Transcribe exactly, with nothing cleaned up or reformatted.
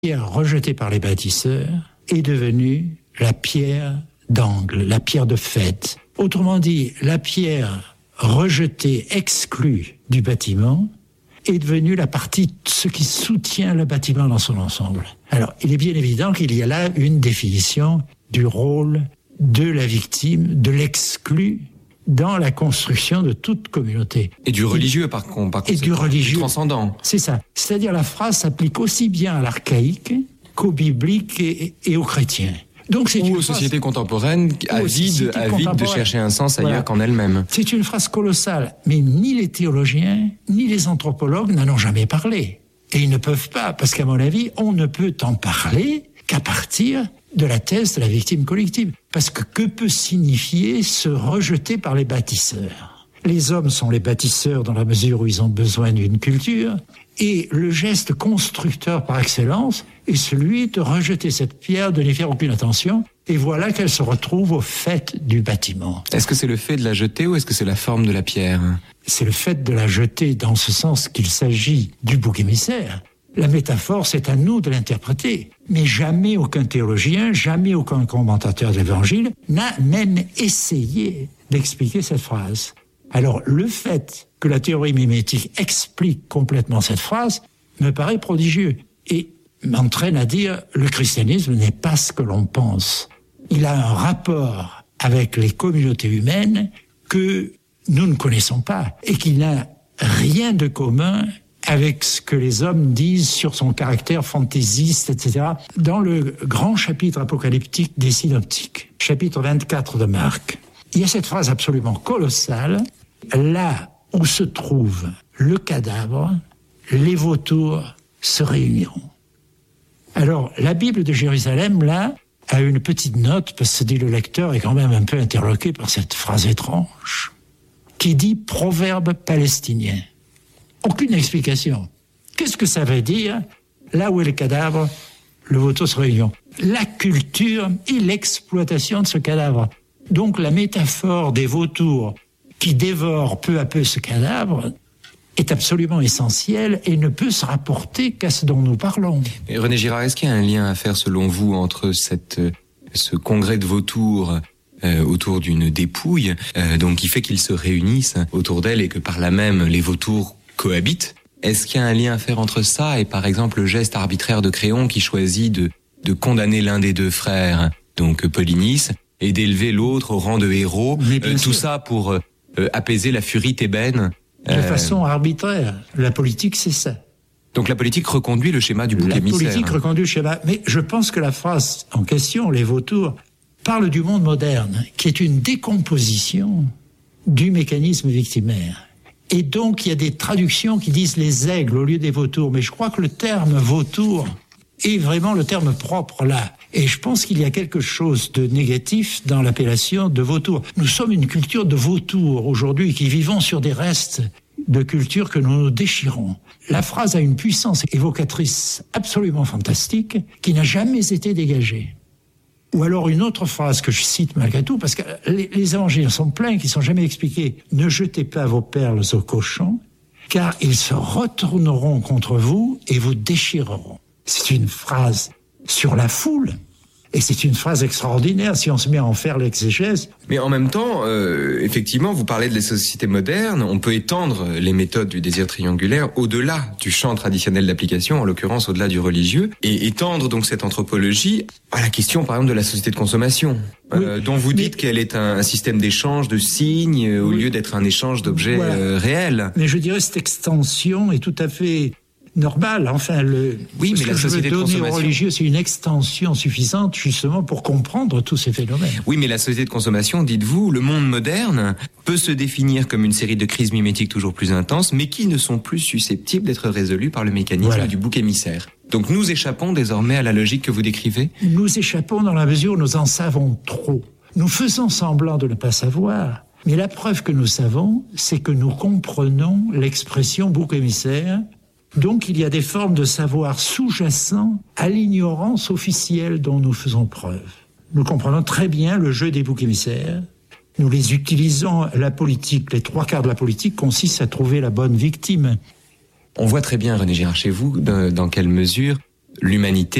pierre rejetée par les bâtisseurs est devenue la pierre d'angle, la pierre de fête. Autrement dit, la pierre rejetée, exclue du bâtiment, est devenue la partie, ce qui soutient le bâtiment dans son ensemble. Alors, il est bien évident qu'il y a là une définition du rôle de la victime, de l'exclu, dans la construction de toute communauté. Et du religieux, par contre, par et du religieux, du transcendant. C'est ça. C'est-à-dire, la phrase s'applique aussi bien à l'archaïque qu'au biblique et, et aux chrétiens. Donc, c'est Ou une aux phrase, sociétés contemporaines, avides, avides de chercher un sens ailleurs voilà. qu'en elles-mêmes. C'est une phrase colossale, mais ni les théologiens, ni les anthropologues n'en ont jamais parlé. Et ils ne peuvent pas, parce qu'à mon avis, on ne peut en parler qu'à partir de la thèse de la victime collective. Parce que que peut signifier se rejeter par les bâtisseurs ? Les hommes sont les bâtisseurs dans la mesure où ils ont besoin d'une culture, et le geste constructeur par excellence est celui de rejeter cette pierre, de n'y faire aucune attention, et voilà qu'elle se retrouve au fait du bâtiment. Est-ce que c'est le fait de la jeter ou est-ce que c'est la forme de la pierre ? C'est le fait de la jeter dans ce sens qu'il s'agit du bouc émissaire. La métaphore, c'est à nous de l'interpréter. Mais jamais aucun théologien, jamais aucun commentateur de l'Évangile n'a même essayé d'expliquer cette phrase. Alors, le fait que la théorie mimétique explique complètement cette phrase me paraît prodigieux et m'entraîne à dire le christianisme n'est pas ce que l'on pense. Il a un rapport avec les communautés humaines que nous ne connaissons pas et qui n'a rien de commun avec ce que les hommes disent sur son caractère fantaisiste, et cetera. Dans le grand chapitre apocalyptique des synoptiques, chapitre vingt-quatre de Marc, il y a cette phrase absolument colossale. Là où se trouve le cadavre, les vautours se réuniront. Alors, la Bible de Jérusalem, là, a une petite note, parce que dit le lecteur est quand même un peu interloqué par cette phrase étrange, qui dit « proverbe palestinien ». Aucune explication. Qu'est-ce que ça veut dire ? Là où est le cadavre, le vautour se réunit. La culture et l'exploitation de ce cadavre. Donc la métaphore des vautours qui dévorent peu à peu ce cadavre est absolument essentielle et ne peut se rapporter qu'à ce dont nous parlons. Et René Girard, est-ce qu'il y a un lien à faire selon vous entre cette, ce congrès de vautours Euh, autour d'une dépouille, euh, donc qui fait qu'ils se réunissent autour d'elle et que par là même les vautours cohabitent. Est-ce qu'il y a un lien à faire entre ça et par exemple le geste arbitraire de Créon qui choisit de, de condamner l'un des deux frères, donc Polynice, et d'élever l'autre au rang de héros, euh, tout ça pour euh, apaiser la furie thébaine de euh... façon arbitraire. La politique, c'est ça. Donc la politique reconduit le schéma du bouc émissaire. La politique reconduit le schéma, mais je pense que la phrase en question, les vautours, parle du monde moderne, qui est une décomposition du mécanisme victimaire. Et donc, il y a des traductions qui disent les aigles au lieu des vautours. Mais je crois que le terme vautour est vraiment le terme propre là. Et je pense qu'il y a quelque chose de négatif dans l'appellation de vautour. Nous sommes une culture de vautours aujourd'hui, qui vivons sur des restes de culture que nous nous déchirons. La phrase a une puissance évocatrice absolument fantastique qui n'a jamais été dégagée. Ou alors une autre phrase que je cite malgré tout, parce que les, les évangiles sont pleins, qui ne sont jamais expliqués. « Ne jetez pas vos perles aux cochons, car ils se retourneront contre vous et vous déchireront. » C'est une phrase sur la foule. Et c'est une phrase extraordinaire si on se met à en faire l'exégèse. Mais en même temps, euh, effectivement, vous parlez de la société moderne, on peut étendre les méthodes du désir triangulaire au-delà du champ traditionnel d'application, en l'occurrence au-delà du religieux, et étendre donc cette anthropologie à la question, par exemple, de la société de consommation, oui, euh, dont vous dites mais... qu'elle est un, un système d'échange de signes euh, au oui. lieu d'être un échange d'objets voilà. euh, réels. Mais je dirais cette extension est tout à fait normal, enfin, le, oui, mais la société de consommation. Aux religieux, c'est une extension suffisante, justement, pour comprendre tous ces phénomènes. Oui, mais la société de consommation, dites-vous, le monde moderne peut se définir comme une série de crises mimétiques toujours plus intenses, mais qui ne sont plus susceptibles d'être résolues par le mécanisme voilà. du bouc émissaire. Donc nous échappons désormais à la logique que vous décrivez ? Nous échappons dans la mesure où nous en savons trop. Nous faisons semblant de ne pas savoir, mais la preuve que nous savons, c'est que nous comprenons l'expression bouc émissaire. Donc il y a des formes de savoir sous-jacent à l'ignorance officielle dont nous faisons preuve. Nous comprenons très bien le jeu des boucs émissaires. Nous les utilisons. La politique, les trois quarts de la politique consistent à trouver la bonne victime. On voit très bien, René Girard, chez vous, dans, dans quelle mesure l'humanité